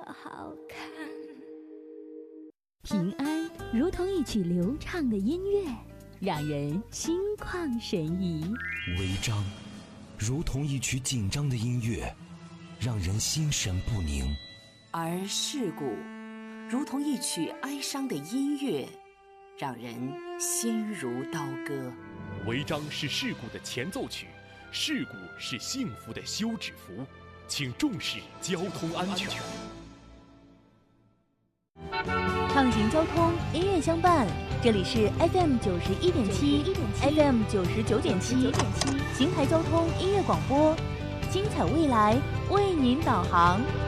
好看。 平安如同一曲流畅的音乐，让人心旷神怡； 违章如同一曲紧张的音乐，让人心神不宁； 而事故如同一曲哀伤的音乐，让人心如刀割。 违章是事故的前奏曲，事故是幸福的休止符，请重视交通安全。 畅行交通，音乐相伴，这里是 FM 91.7 FM 99.7邢台交通音乐广播，精彩未来为您导航。